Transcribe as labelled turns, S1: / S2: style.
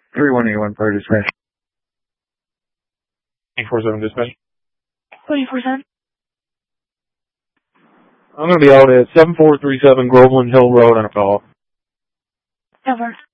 S1: 3181 for dispatch.
S2: 24/7 dispatch.
S3: 24/7.
S2: I'm going to be out at 7437 Groveland Hill Road on a call.
S3: Over.